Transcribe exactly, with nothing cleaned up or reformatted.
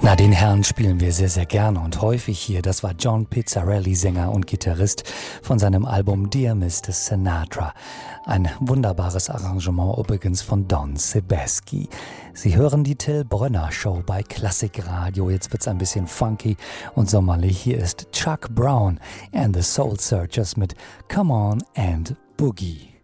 Na, den Herrn spielen wir sehr, sehr gerne und häufig hier. Das war John Pizzarelli, Sänger und Gitarrist von seinem Album Dear Mister Sinatra. Ein wunderbares Arrangement übrigens von Don Sebesky. Sie hören die Till Brönner Show bei Klassikradio. Jetzt wird's ein bisschen funky und sommerlich. Hier ist Chuck Brown and the Soul Searchers mit Come On and Boogie.